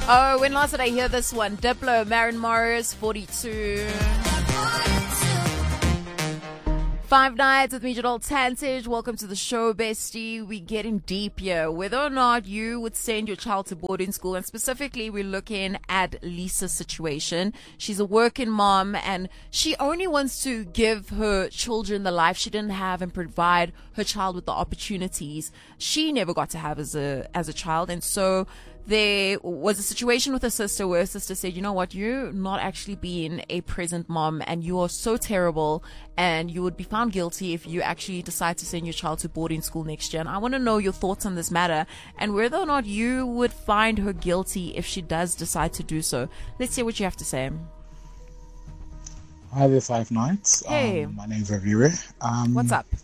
Oh, when last did I hear this one? Diplo, Maren Morris, 42. 5 Nights with me, Janelle Tantage. Welcome to the show, bestie. We're getting deep here. Whether or not you would send your child to boarding school, and specifically we're looking at Lisa's situation. She's a working mom, and she only wants to give her children the life she didn't have and provide her child with the opportunities she never got to have as a child. And so there was a situation with her sister where her sister said, you know what, you're not actually being a present mom and you are so terrible and you would be found guilty if you actually decide to send your child to boarding school next year. And I want to know your thoughts on this matter and whether or not you would find her guilty if she does decide to do so. Let's hear what you have to say. Hi there, 5 Nights. Hey. My name's Avire. What's up?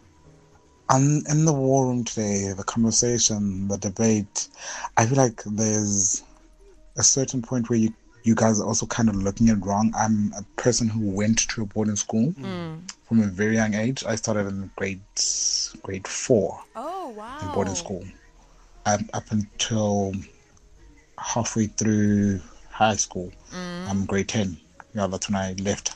In the war room today, the conversation, the debate, I feel like there's a certain point where you guys are also kind of looking at it wrong. I'm a person who went to a boarding school from a very young age. I started in grade 4 in boarding school. Up until halfway through high school. I'm grade 10. Yeah, that's when I left.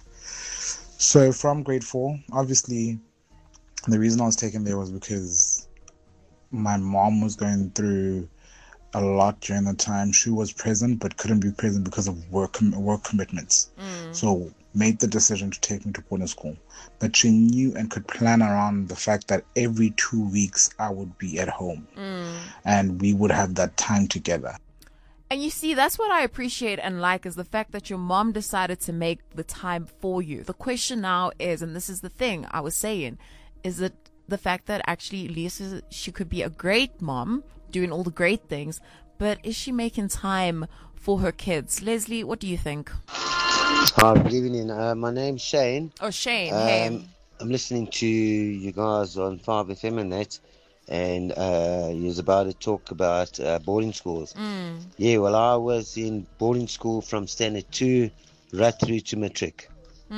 So from grade 4, obviously, the reason I was taken there was because my mom was going through a lot during the time. She was present but couldn't be present because of work commitments. So made the decision to take me to boarding school. But she knew and could plan around the fact that every 2 weeks I would be at home and we would have that time together. And you see, that's what I appreciate and like is the fact that your mom decided to make the time for you. The question now is, and this is the thing I was saying, is it the fact that actually Lisa, she could be a great mom doing all the great things, but is she making time for her kids? Leslie, what do you think? Hi, good evening. My name's Shane. Oh, Shane, hey. I'm listening to you guys on 5FM and that, and you was about to talk about boarding schools. Yeah, well, I was in boarding school from standard 2 right through to matric.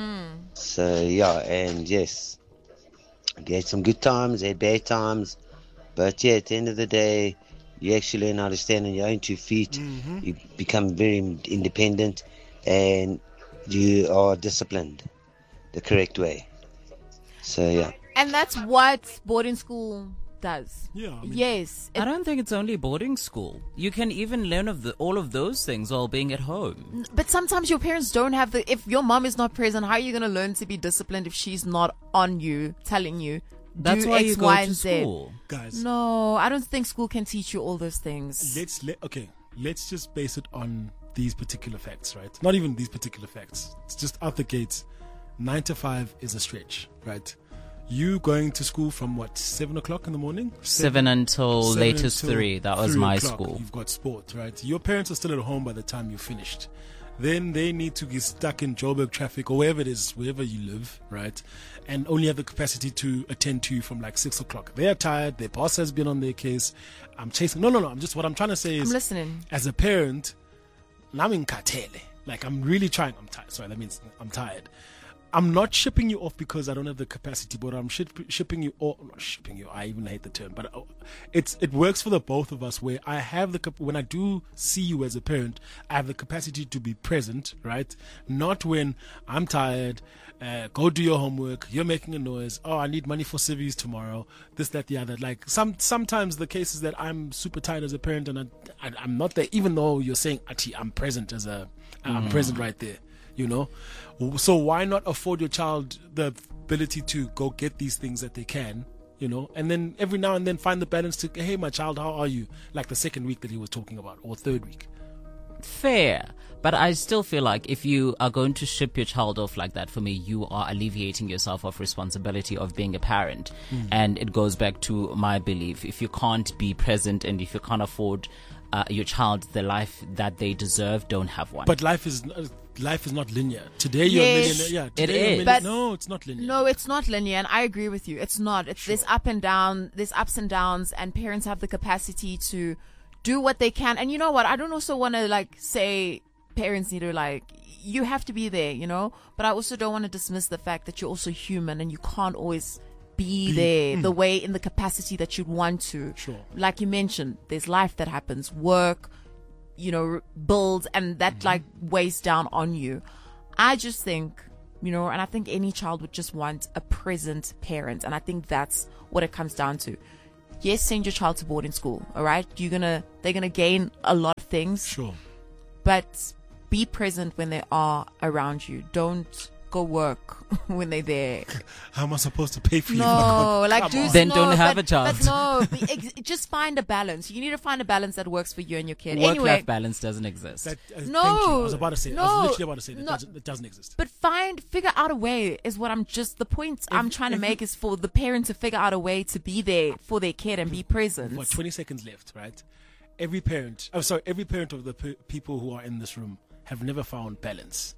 So, yeah, and yes, I had some good times, I had bad times, but yeah, at the end of the day, you actually learn how to stand on your own 2 feet. You become very independent, and you are disciplined the correct way. So yeah. And that's what boarding school does. Yeah. I mean, yes. I don't think it's only boarding school. You can even learn all of those things while being at home. But sometimes your parents don't have if your mom is not present, how are you going to learn to be disciplined if she's not on you, telling you, That's do why X, you go Y, to and Z? school. guys, No, I don't think school can teach you all those things. let's just base it on these particular facts, right? Not even these particular facts. It's just out the gates. 9 to 5 is a stretch, right? You going to school from what, 7 o'clock in the morning? 7 until latest 3. That was 3 my o'clock. school. You've got sport, right? Your parents are still at home by the time you finished. Then they need to get stuck in Joburg traffic or wherever it is, wherever you live, right? And only have the capacity to attend to you from like 6 o'clock. They are tired. Their boss has been on their case. I'm chasing. No. What I'm trying to say is, I'm listening. As a parent, I'm in katele. Like I'm really trying. I'm tired. Sorry, that means I'm tired. I'm not shipping you off because I don't have the capacity, but I'm shipping you off. Not shipping you. I even hate the term, but it works for the both of us. Where I have when I do see you as a parent, I have the capacity to be present, right? Not when I'm tired. Go do your homework. You're making a noise. Oh, I need money for civies tomorrow. This, that, the other. Like sometimes the case is that I'm super tired as a parent, and I'm not there, even though you're saying, Ati, I'm present I'm present right there. You know, so why not afford your child the ability to go get these things that they can, you know, and then every now and then find the balance to, hey, my child, how are you? Like the second week that he was talking about, or third week. Fair. But I still feel like if you are going to ship your child off like that, for me, you are alleviating yourself of responsibility of being a parent. And it goes back to my belief. If you can't be present and if you can't afford your child the life that they deserve, don't have one. But life is not linear. Today you're Yes, a millionaire. Yeah, it today is. But no, it's not linear. No, it's not linear, and I agree with you. It's not. It's There's up and down. There's ups and downs, and parents have the capacity to do what they can. And you know what? I don't also want to like say parents need to like, you have to be there, you know. But I also don't want to dismiss the fact that you're also human and you can't always be there the way in the capacity that you'd want to. Sure. Like you mentioned, there's life that happens, work. builds and that like weighs down on you. I just think, and I think any child would just want a present parent. And I think that's what it comes down to. Yes, send your child to boarding school. All right. They're going to gain a lot of things. Sure. But be present when they are around you. Don't go work when they're there. How am I supposed to pay for you? No, don't have a child. But no, just find a balance. You need to find a balance that works for you and your kid. Work-life balance doesn't exist. Thank you. I was literally about to say that. It doesn't exist. But figure out a way is what the point I'm trying to make is for the parent to figure out a way to be there for their kid and be present. What, 20 seconds left, right? Every parent of the people who are in this room have never found balance.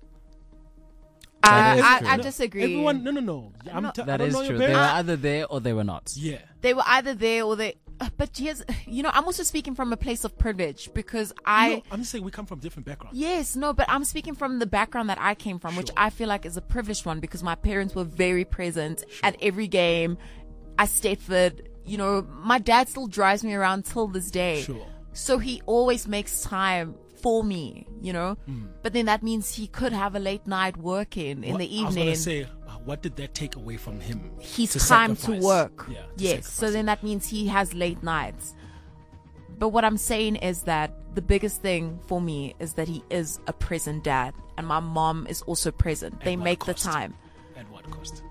I disagree. Everyone, no. That is true. They were either there or they were not. Yeah. They were either there or they. But here's, I'm also speaking from a place of privilege because I'm just saying we come from different backgrounds. Yes, no, but I'm speaking from the background that I came from, which I feel like is a privileged one because my parents were very present at every game. I stayed for, my dad still drives me around till this day. Sure. So he always makes time for me, But then that means he could have a late night working in the evening. I was going to say, what did that take away from him? His time to work. Yeah, yes. So then that means he has late nights. But what I'm saying is that the biggest thing for me is that he is a present dad. And my mom is also present. They make the time. At what cost?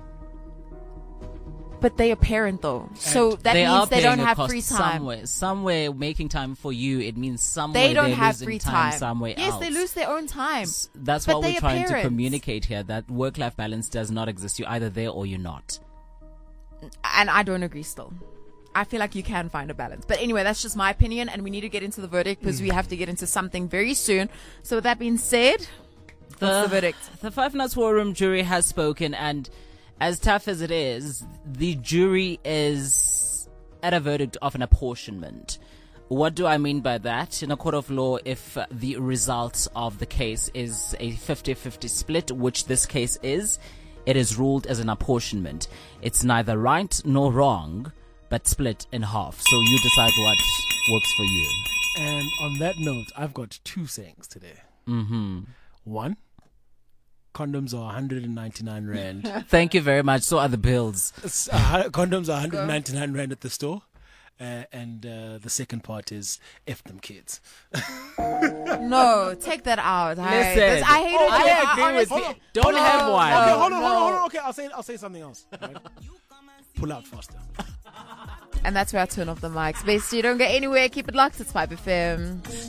But they are parent though. So that means they don't have free time. Somewhere making time for you, it means somewhere they don't have losing free time time somewhere yes, else. They lose their own time. That's but what we're trying to parents. communicate here, that work-life balance does not exist. You're either there or you're not. And I don't agree still. I feel like you can find a balance. But anyway, that's just my opinion and we need to get into the verdict because we have to get into something very soon. So with that being said, what's the verdict? The Five Nuts War Room jury has spoken, and as tough as it is, the jury is at a verdict of an apportionment. What do I mean by that? In a court of law, if the result of the case is a 50-50 split, which this case is, it is ruled as an apportionment. It's neither right nor wrong, but split in half. So you decide what works for you. And on that note, I've got two sayings today. One, condoms are 199 Rand. Thank you very much. So are the bills. Condoms are 199 Rand at the store. And the second part is F them kids. No, take that out. Listen, I hate it. I agree with you. Don't have one. Okay, hold on. Okay, I'll say something else. Right? Pull out faster. And that's where I turn off the mics. Bestie, don't go anywhere. Keep it locked. It's 5FM.